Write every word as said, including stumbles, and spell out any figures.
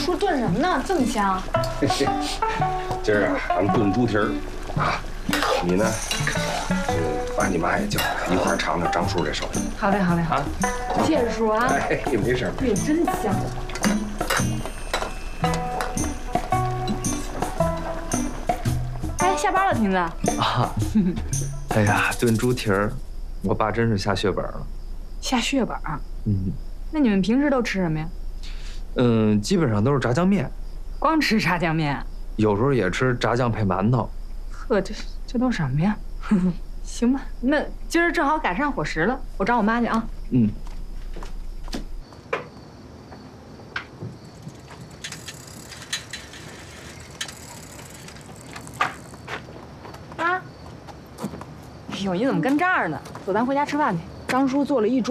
叔炖什么呢？这么香？ 今儿啊，咱们炖猪蹄儿啊，你呢，就把你妈也叫来，一块儿尝尝张叔这手艺。 好嘞，好嘞， 啊， 谢谢叔啊。 哎，没事。 哎呦，真香！哎，下班了，婷子。 啊，哎呀，炖猪蹄儿，我爸真是下血本了。 下血本？ 嗯。 那你们平时都吃什么呀？ 嗯，基本上都是炸酱面。 光吃炸酱面？ 有时候也吃炸酱配馒头。 呵，这这都什么呀？行吧，那今儿正好赶上伙食了，我找我妈去啊。 嗯。 妈，哎呦，你怎么跟这儿呢？走，咱回家吃饭去。张叔做了一桌。